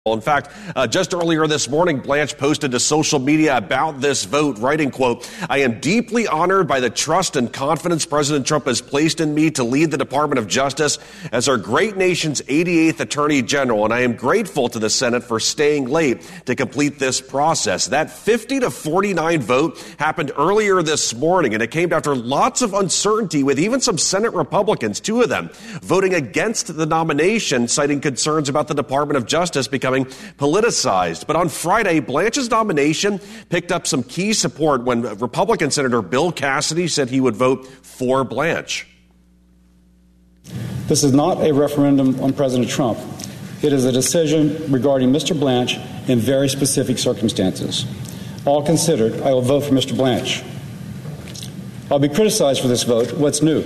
In fact, just earlier this morning, Blanche posted to social media about this vote, writing, quote, "I am deeply honored by the trust and confidence President Trump has placed in me to lead the Department of Justice as our great nation's 88th Attorney General, and I am grateful to the Senate for staying late to complete this process." That 50-49 vote happened earlier this morning, and it came after lots of uncertainty with even some Senate Republicans, two of them, voting against the nomination, citing concerns about the Department of Justice becoming politicized. But on Friday, Blanche's nomination picked up some key support when Republican Senator Bill Cassidy said he would vote for Blanche. This is not a referendum on President Trump. It is a decision regarding Mr. Blanche in very specific circumstances. All considered, I will vote for Mr. Blanche. I'll be criticized for this vote. What's new?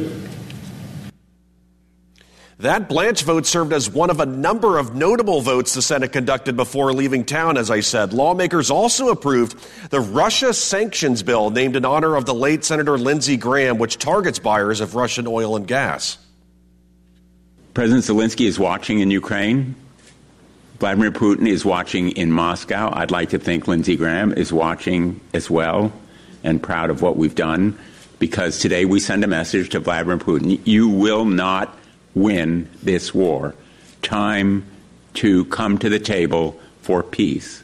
That Blanche vote served as one of a number of notable votes the Senate conducted before leaving town, as I said. Lawmakers also approved the Russia sanctions bill named in honor of the late Senator Lindsey Graham, which targets buyers of Russian oil and gas. President Zelensky is watching in Ukraine. Vladimir Putin is watching in Moscow. I'd like to think Lindsey Graham is watching as well and proud of what we've done, because today we send a message to Vladimir Putin: you will not win this war. Time to come to the table for peace.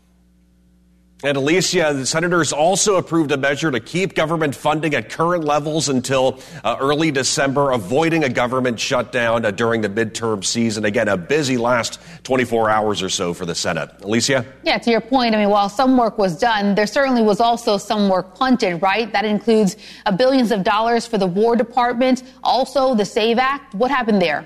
And Alicia, the senators also approved a measure to keep government funding at current levels until early December, avoiding a government shutdown during the midterm season. Again, a busy last 24 hours or so for the Senate. Alicia? Yeah, to your point, I mean, while some work was done, there certainly was also some work punted, right? That includes billions of dollars for the War Department, also the SAVE Act. What happened there?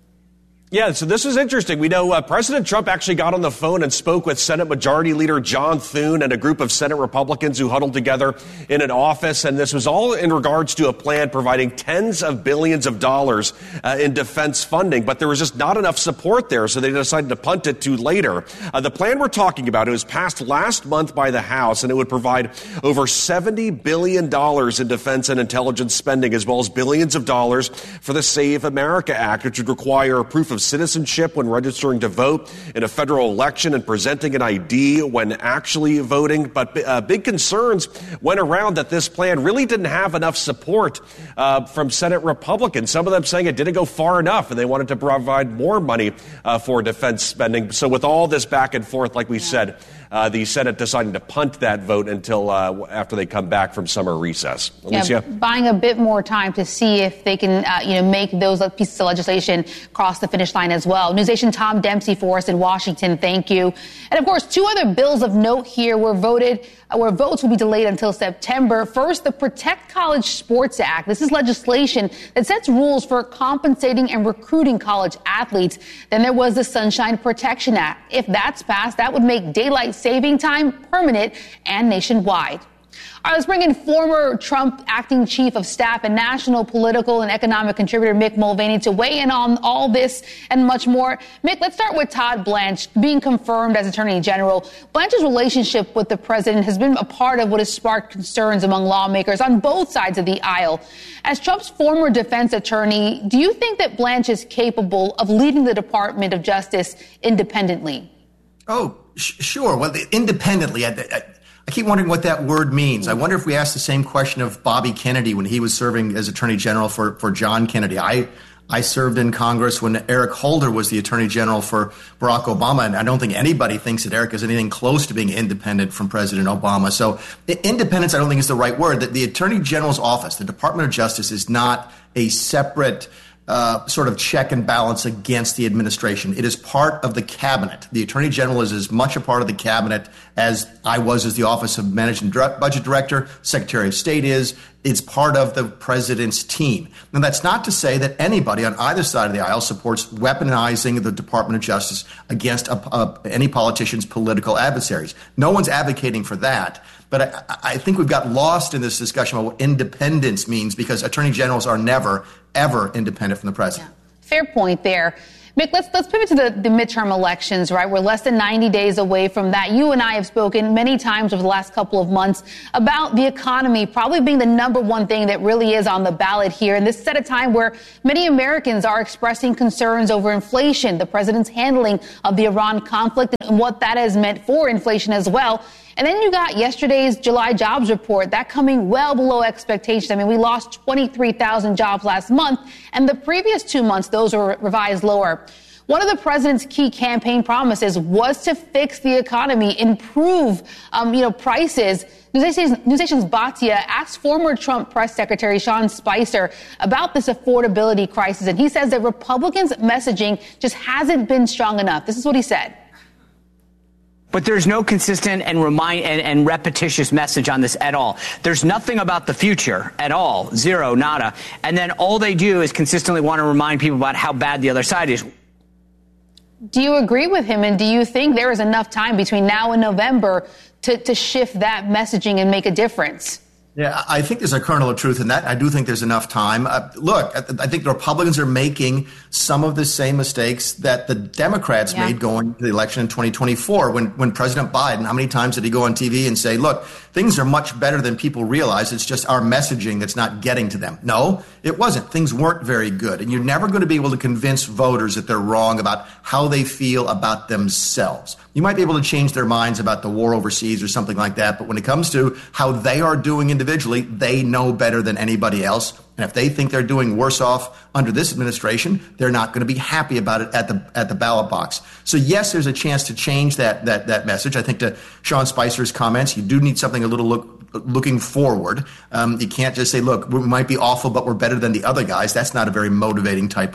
Yeah, so this is interesting. We know President Trump actually got on the phone and spoke with Senate Majority Leader John Thune and a group of Senate Republicans who huddled together in an office. And this was all in regards to a plan providing tens of billions of dollars in defense funding. But there was just not enough support there, so they decided to punt it to later. The plan we're talking about, it was passed last month by the House, and it would provide over $70 billion in defense and intelligence spending, as well as billions of dollars for the Save America Act, which would require a proof of citizenship when registering to vote in a federal election and presenting an ID when actually voting. But big concerns went around that this plan really didn't have enough support from Senate Republicans. Some of them saying it didn't go far enough and they wanted to provide more money for defense spending. So with all this back and forth, like we said, the Senate deciding to punt that vote until after they come back from summer recess. Alicia? Yeah, buying a bit more time to see if they can make those pieces of legislation cross the finish line as well. NewsNation Tom Dempsey for us in Washington. Thank you. And of course, two other bills of note here were voted where votes will be delayed until September. First, the Protect College Sports Act. This is legislation that sets rules for compensating and recruiting college athletes. Then there was the Sunshine Protection Act. If that's passed, that would make daylight saving time permanent and nationwide. All right, let's bring in former Trump acting chief of staff and national political and economic contributor Mick Mulvaney to weigh in on all this and much more. Mick, let's start with Todd Blanche being confirmed as Attorney General. Blanche's relationship with the president has been a part of what has sparked concerns among lawmakers on both sides of the aisle. As Trump's former defense attorney, do you think that Blanche is capable of leading the Department of Justice independently? Oh, sure. Well, independently, I keep wondering what that word means. I wonder if we asked the same question of Bobby Kennedy when he was serving as Attorney General for John Kennedy. I served in Congress when Eric Holder was the Attorney General for Barack Obama, and I don't think anybody thinks that Eric is anything close to being independent from President Obama. So independence, I don't think is the right word. The Attorney General's office, the Department of Justice, is not a separate sort of check and balance against the administration. It is part of the cabinet. The Attorney General is as much a part of the cabinet as I was as the Office of Managing Budget Director, Secretary of State is. It's part of the president's team. Now, that's not to say that anybody on either side of the aisle supports weaponizing the Department of Justice against any politician's political adversaries. No one's advocating for that. But I think we've got lost in this discussion about what independence means because attorney generals are never, ever independent from the president. Yeah. Fair point there. Mick, let's pivot to the midterm elections, right? We're less than 90 days away from that. You and I have spoken many times over the last couple of months about the economy probably being the number one thing that really is on the ballot here. And this is at a time where many Americans are expressing concerns over inflation, the president's handling of the Iran conflict, and what that has meant for inflation as well. And then you got yesterday's July jobs report, that coming well below expectations. I mean, we lost 23,000 jobs last month, and the previous 2 months, those were revised lower. One of the president's key campaign promises was to fix the economy, improve, prices. NewsNation's Batya asked former Trump press secretary Sean Spicer about this affordability crisis, and he says that Republicans' messaging just hasn't been strong enough. This is what he said. But there's no consistent and repetitious message on this at all. There's nothing about the future at all. Zero, nada. And then all they do is consistently want to remind people about how bad the other side is. Do you agree with him? And do you think there is enough time between now and November to shift that messaging and make a difference? Yeah, I think there's a kernel of truth in that. I do think there's enough time. Look, I think the Republicans are making some of the same mistakes that the Democrats made going to the election in 2024. When President Biden, how many times did he go on TV and say, look, things are much better than people realize. It's just our messaging that's not getting to them. No, it wasn't. Things weren't very good. And you're never going to be able to convince voters that they're wrong about how they feel about themselves. You might be able to change their minds about the war overseas or something like that. But when it comes to how they are doing individually, they know better than anybody else. And if they think they're doing worse off under this administration, they're not going to be happy about it at the ballot box. So yes, there's a chance to change that message. I think to Sean Spicer's comments, you do need something a little looking forward. You can't just say, look, we might be awful, but we're better than the other guys. That's not a very motivating type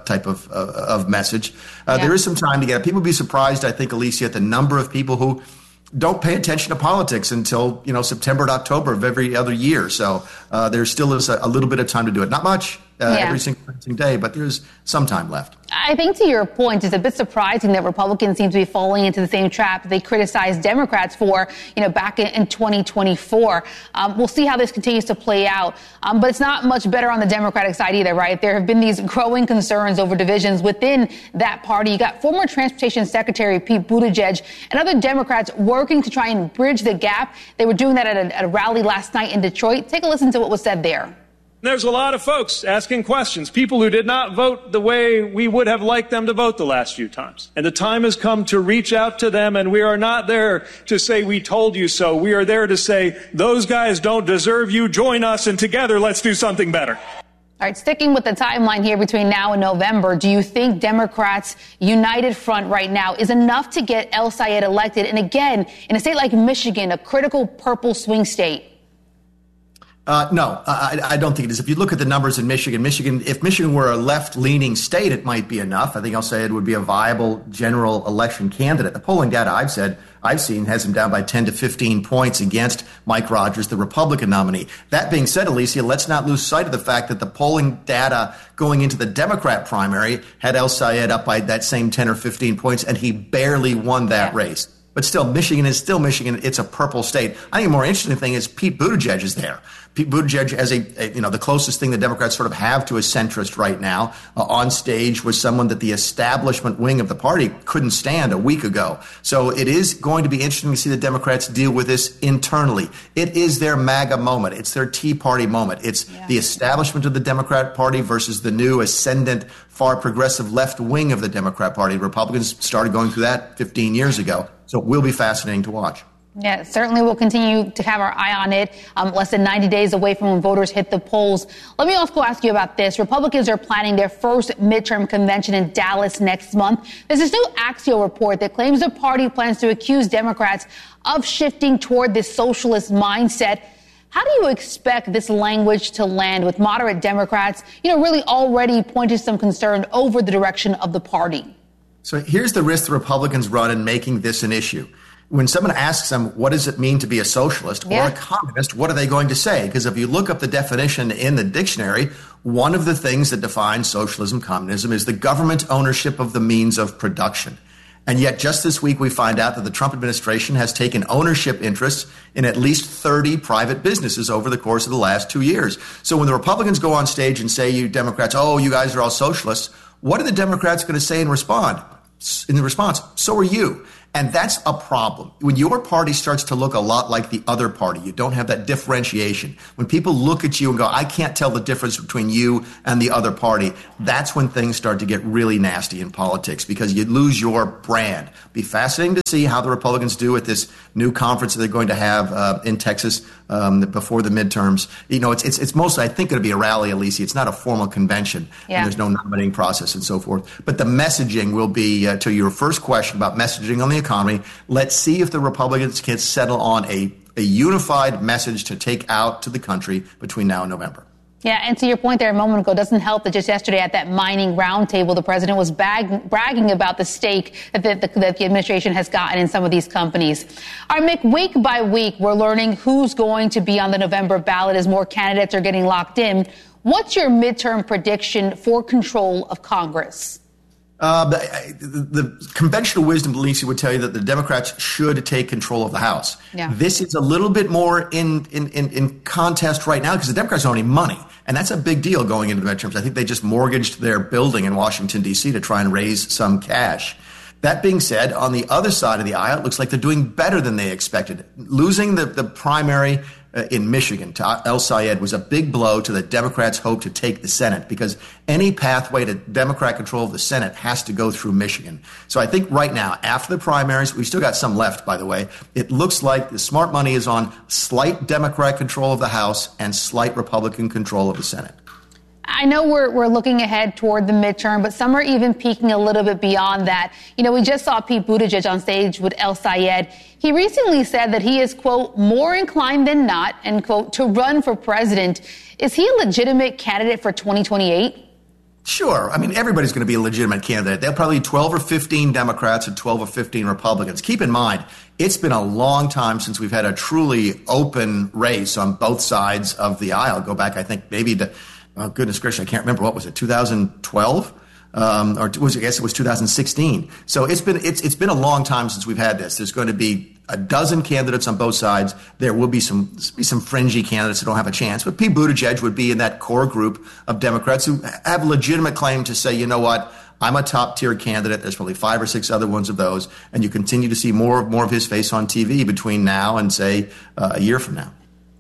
of message. There is some time to get it. People would be surprised, I think, Alicia, at the number of people who don't pay attention to politics until, September and October of every other year. So there still is a little bit of time to do it. Not much every single day, but there's some time left. I think to your point, it's a bit surprising that Republicans seem to be falling into the same trap they criticized Democrats for, back in 2024. We'll see how this continues to play out. But it's not much better on the Democratic side either, right? There have been these growing concerns over divisions within that party. You got former Transportation Secretary Pete Buttigieg and other Democrats working to try and bridge the gap. They were doing that at a rally last night in Detroit. Take a listen to what was said there. There's a lot of folks asking questions, people who did not vote the way we would have liked them to vote the last few times. And the time has come to reach out to them, and we are not there to say we told you so. We are there to say those guys don't deserve you. Join us, and together let's do something better. All right, sticking with the timeline here between now and November, do you think Democrats' united front right now is enough to get El Sayed elected? And again, in a state like Michigan, a critical purple swing state. No, I don't think it is. If you look at the numbers in Michigan, if Michigan were a left-leaning state, it might be enough. I think El Sayed would be a viable general election candidate. The polling data I've seen has him down by 10 to 15 points against Mike Rogers, the Republican nominee. That being said, Alicia, let's not lose sight of the fact that the polling data going into the Democrat primary had El Sayed up by that same 10 or 15 points, and he barely won that race. But still, Michigan is still Michigan. It's a purple state. I think a more interesting thing is Pete Buttigieg is there. Pete Buttigieg, as the closest thing the Democrats sort of have to a centrist right now, on stage was someone that the establishment wing of the party couldn't stand a week ago. So it is going to be interesting to see the Democrats deal with this internally. It is their MAGA moment. It's their Tea Party moment. It's the establishment of the Democrat Party versus the new ascendant, far progressive left wing of the Democrat Party. Republicans started going through that 15 years ago. So it will be fascinating to watch. Yeah, certainly we'll continue to have our eye on it. Less than 90 days away from when voters hit the polls. Let me also ask you about this. Republicans are planning their first midterm convention in Dallas next month. There's this new Axios report that claims the party plans to accuse Democrats of shifting toward this socialist mindset. How do you expect this language to land with moderate Democrats, really already pointing some concern over the direction of the party? So here's the risk the Republicans run in making this an issue. When someone asks them, what does it mean to be a socialist or a communist, what are they going to say? Because if you look up the definition in the dictionary, one of the things that defines socialism, communism, is the government ownership of the means of production. And yet just this week, we find out that the Trump administration has taken ownership interests in at least 30 private businesses over the course of the last 2 years. So when the Republicans go on stage and say, you Democrats, oh, you guys are all socialists, what are the Democrats going to say in response? So are you. And that's a problem. When your party starts to look a lot like the other party, you don't have that differentiation. When people look at you and go, I can't tell the difference between you and the other party, that's when things start to get really nasty in politics because you lose your brand. Be fascinating to see how the Republicans do at this new conference that they're going to have in Texas before the midterms. You know, it's mostly, I think, going to be a rally, Alicia. It's not a formal convention. Yeah. And there's no nominating process and so forth. But the messaging will be, to your first question about messaging on the economy, let's see if the Republicans can settle on a unified message to take out to the country between now and November. Yeah, and to your point there a moment ago, it doesn't help that just yesterday at that mining roundtable, the president was bragging about the stake that the administration has gotten in some of these companies. All right, Mick, week by week, we're learning who's going to be on the November ballot as more candidates are getting locked in. What's your midterm prediction for control of Congress? The conventional wisdom, Alicia, would tell you that the Democrats should take control of the House. Yeah. This is a little bit more in contest right now because the Democrats don't need money. And that's a big deal going into the midterms. I think they just mortgaged their building in Washington, D.C. to try and raise some cash. That being said, on the other side of the aisle, it looks like they're doing better than they expected. Losing the primary in Michigan to El Sayed was a big blow to the Democrats' hope to take the Senate because any pathway to Democrat control of the Senate has to go through Michigan. So I think right now, after the primaries, we still got some left, by the way, it looks like the smart money is on slight Democrat control of the House and slight Republican control of the Senate. I know we're looking ahead toward the midterm, but some are even peaking a little bit beyond that. You know, we just saw Pete Buttigieg on stage with El Sayed. He recently said that he is, quote, more inclined than not, end quote, to run for president. Is he a legitimate candidate for 2028? Sure. I mean, everybody's going to be a legitimate candidate. They'll probably 12 or 15 Democrats and 12 or 15 Republicans. Keep in mind, it's been a long time since we've had a truly open race on both sides of the aisle. Go back, I think, maybe to... Oh, goodness gracious, I can't remember. What was it, 2012? I guess it was 2016. So it's been a long time since we've had this. There's going to be a dozen candidates on both sides. There will be some fringy candidates that don't have a chance. But Pete Buttigieg would be in that core group of Democrats who have a legitimate claim to say, you know what, I'm a top-tier candidate. There's probably 5 or 6 other ones of those. And you continue to see more of his face on TV between now and, say, a year from now.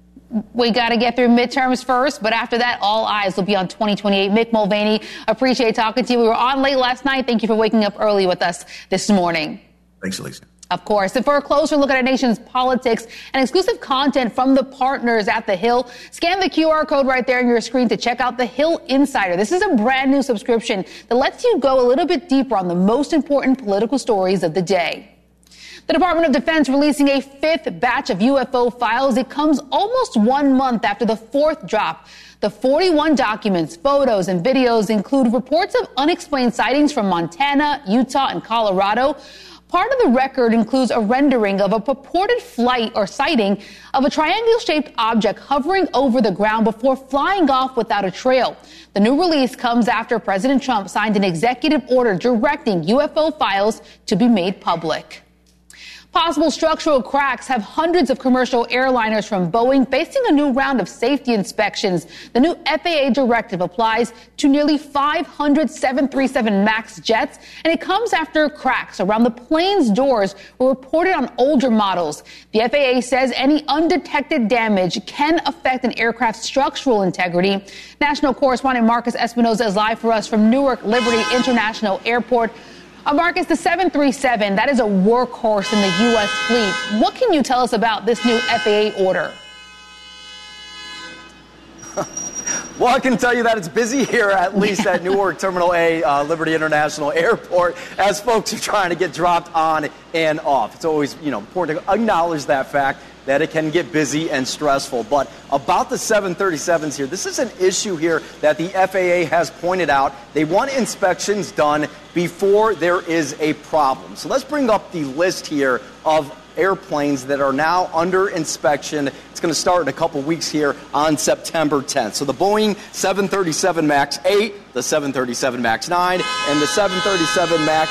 We got to get through midterms first, but after that, all eyes will be on 2028. Mick Mulvaney, appreciate talking to you. We were on late last night. Thank you for waking up early with us this morning. Thanks, Elisa. Of course. And for a closer look at our nation's politics and exclusive content from the partners at The Hill, scan the QR code right there on your screen to check out The Hill Insider. This is a brand new subscription that lets you go a little bit deeper on the most important political stories of the day. The Department of Defense releasing a 5th batch of UFO files. It comes almost 1 month after the 4th drop. The 41 documents, photos, and videos include reports of unexplained sightings from Montana, Utah, and Colorado. Part of the record includes a rendering of a purported flight or sighting of a triangle-shaped object hovering over the ground before flying off without a trail. The new release comes after President Trump signed an executive order directing UFO files to be made public. Possible structural cracks have hundreds of commercial airliners from Boeing facing a new round of safety inspections. The new FAA directive applies to nearly 500 737 MAX jets, and it comes after cracks around the plane's doors were reported on older models. The FAA says any undetected damage can affect an aircraft's structural integrity. National correspondent Marcus Espinoza is live for us from Newark Liberty International Airport. Marcus, the 737, that is a workhorse in the U.S. fleet. What can you tell us about this new FAA order? Well, I can tell you that it's busy here, at least at Newark Terminal A, Liberty International Airport, as folks are trying to get dropped on and off. It's always, important to acknowledge that fact, that it can get busy and stressful. But about the 737s here, this is an issue here that the FAA has pointed out. They want inspections done before there is a problem. So let's bring up the list here of airplanes that are now under inspection. It's going to start in a couple weeks here on September 10th. So the Boeing 737 MAX 8, the 737 MAX 9, and the 737 MAX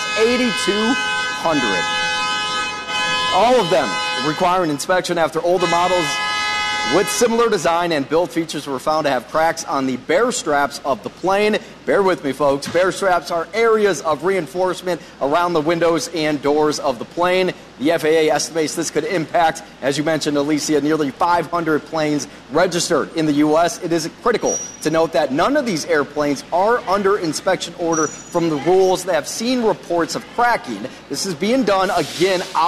8200. All of them requiring inspection after older models with similar design and build features were found to have cracks on the bear straps of the plane. Bear with me, folks. Bear straps are areas of reinforcement around the windows and doors of the plane. The FAA estimates this could impact, as you mentioned, Alicia, nearly 500 planes registered in the U.S. It is critical to note that none of these airplanes are under inspection order from the rules that have seen reports of cracking. This is being done, again,